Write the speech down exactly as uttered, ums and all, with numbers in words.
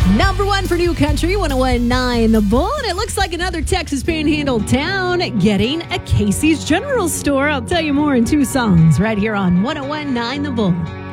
Number one for New Country, one oh one point nine The Bull. And it looks like another Texas Panhandle town getting a Casey's General Store. I'll tell you more in two songs right here on one oh one point nine The Bull.